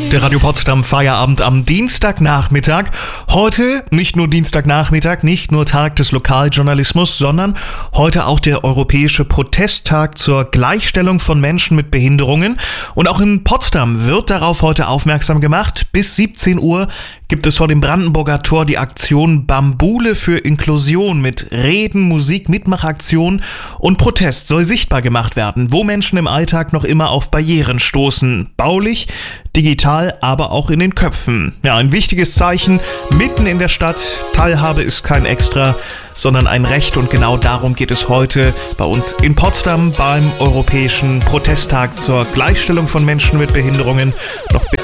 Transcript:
Der Radio Potsdam Feierabend am Dienstagnachmittag. Heute nicht nur Dienstagnachmittag, nicht nur Tag des Lokaljournalismus, sondern heute auch der Europäische Protesttag zur Gleichstellung von Menschen mit Behinderungen. Und auch in Potsdam wird darauf heute aufmerksam gemacht. Bis 17 Uhr gibt es vor dem Brandenburger Tor die Aktion Bambule für Inklusion mit Reden, Musik, Mitmachaktion und Protest soll sichtbar gemacht werden, wo Menschen im Alltag noch immer auf Barrieren stoßen. Baulich, digital, aber auch in den Köpfen. Ja, ein wichtiges Zeichen mitten in der Stadt. Teilhabe ist kein Extra, sondern ein Recht, und genau darum geht es heute bei uns in Potsdam beim Europäischen Protesttag zur Gleichstellung von Menschen mit Behinderungen. Noch bis